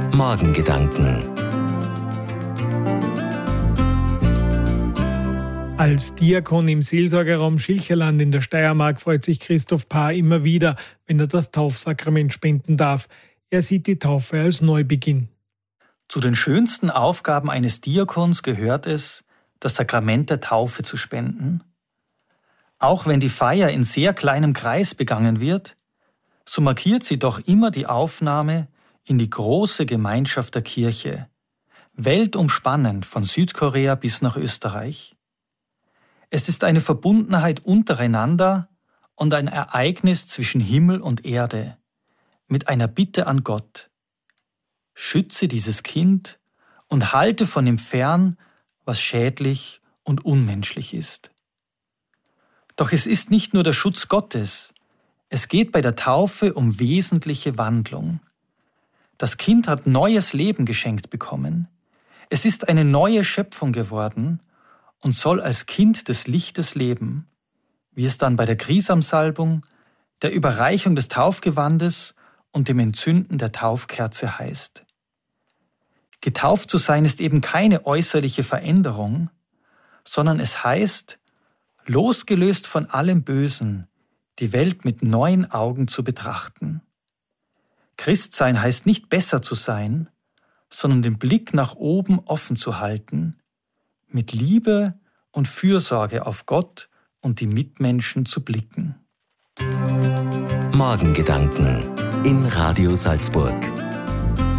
Morgengedanken. Als Diakon im Seelsorgerraum Schilcherland in der Steiermark freut sich Christoph Paar immer wieder, wenn er das Taufsakrament spenden darf. Er sieht die Taufe als Neubeginn. Zu den schönsten Aufgaben eines Diakons gehört es, das Sakrament der Taufe zu spenden. Auch wenn die Feier in sehr kleinem Kreis begangen wird, so markiert sie doch immer die Aufnahme in die große Gemeinschaft der Kirche, weltumspannend von Südkorea bis nach Österreich. Es ist eine Verbundenheit untereinander und ein Ereignis zwischen Himmel und Erde, mit einer Bitte an Gott: Schütze dieses Kind und halte von ihm fern, was schädlich und unmenschlich ist. Doch es ist nicht nur der Schutz Gottes, es geht bei der Taufe um wesentliche Wandlung. Das Kind hat neues Leben geschenkt bekommen. Es ist eine neue Schöpfung geworden und soll als Kind des Lichtes leben, wie es dann bei der Krisamsalbung, der Überreichung des Taufgewandes und dem Entzünden der Taufkerze heißt. Getauft zu sein ist eben keine äußerliche Veränderung, sondern es heißt, losgelöst von allem Bösen, die Welt mit neuen Augen zu betrachten. Christsein heißt nicht besser zu sein, sondern den Blick nach oben offen zu halten, mit Liebe und Fürsorge auf Gott und die Mitmenschen zu blicken. Morgengedanken in Radio Salzburg.